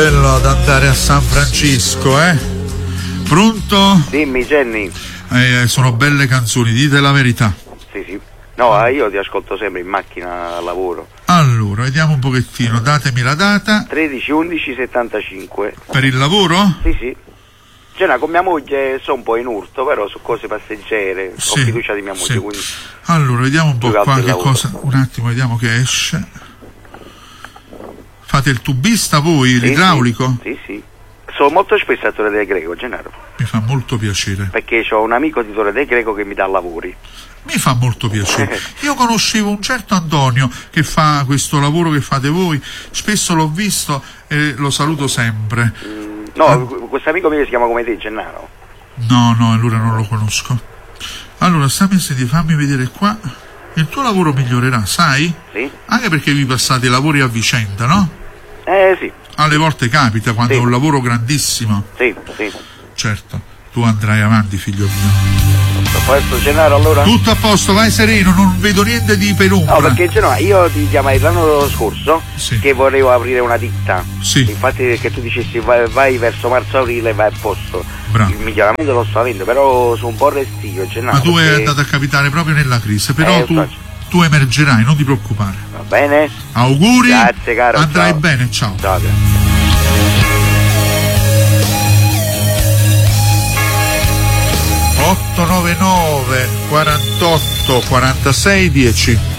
Bello ad andare a San Francisco, eh? Pronto? Dimmi, Jenny. Sono belle canzoni, dite la verità. Sì. No, io ti ascolto sempre in macchina a lavoro. Allora, vediamo un pochettino, datemi la data. 13/11/75. Per il lavoro? Sì. Cioè, con mia moglie sono un po' in urto, però su cose passeggere. Sì, Ho fiducia di mia moglie, sì. quindi. Allora, vediamo un po' Più qua che che lavoro. cosa. Un attimo, vediamo che esce. Fate il tubista voi, l'idraulico? Sì. Sono molto spesso a Torre del Greco, Gennaro. Mi fa molto piacere. Perché ho un amico di Torre del Greco che mi dà lavori. Mi fa molto piacere. Io conoscevo un certo Antonio che fa questo lavoro che fate voi, spesso l'ho visto e lo saluto sempre. No, questo amico mio si chiama come te, Gennaro. No, allora non lo conosco. Allora, fammi vedere qua. Il tuo lavoro migliorerà, sai? Sì. Anche perché vi passate i lavori a vicenda, no? Sì. Alle volte capita quando Sì. è un lavoro grandissimo. Sì. Certo, tu andrai avanti, figlio mio. A posto, Gennaro, allora? Tutto a posto, vai sereno, non vedo niente di penumbra. No, perché Gennaro, io ti chiamai l'anno scorso Sì. che volevo aprire una ditta. Sì. Infatti che tu dicessi vai verso marzo-aprile, vai a posto. Bravo. Il miglioramento lo sto avendo, però sono un po' restio, Gennaro. Ma tu perché... è andato a capitare proprio nella crisi, però tu emergerai, non ti preoccupare. Va bene? Auguri. Grazie, caro. Andrai ciao. bene, ciao. Ciao, grazie. 899 48 46 10